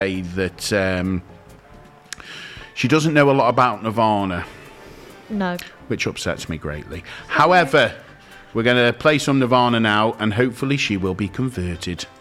that she doesn't know a lot about Nirvana. No. Which upsets me greatly. However, we're going to play some Nirvana now, and hopefully she will be converted.